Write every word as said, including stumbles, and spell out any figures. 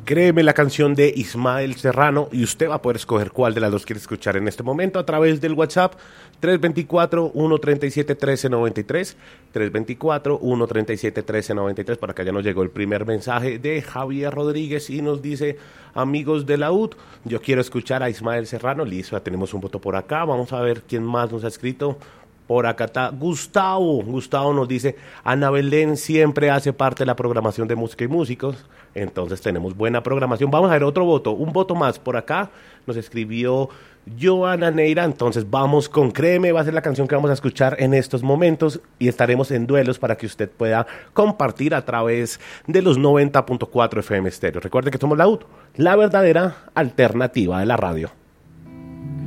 Créeme, la canción de Ismael Serrano, y usted va a poder escoger cuál de las dos quiere escuchar en este momento a través del WhatsApp tres dos cuatro, uno tres siete, uno tres nueve tres, tres dos cuatro, uno tres siete, uno tres nueve tres. Por acá ya nos llegó el primer mensaje de Javier Rodríguez y nos dice: amigos de la U T, yo quiero escuchar a Ismael Serrano. Listo, ya tenemos un voto por acá. Vamos a ver quién más nos ha escrito. Por acá está Gustavo. Gustavo nos dice: Ana Belén siempre hace parte de la programación de música y músicos. Entonces tenemos buena programación. Vamos a ver otro voto, un voto más. Por acá nos escribió Joana Neira. Entonces vamos con Créeme, va a ser la canción que vamos a escuchar en estos momentos. Y estaremos en duelos para que usted pueda compartir a través de los noventa punto cuatro F M Stereo. Recuerde que somos la U T, la verdadera alternativa de la radio.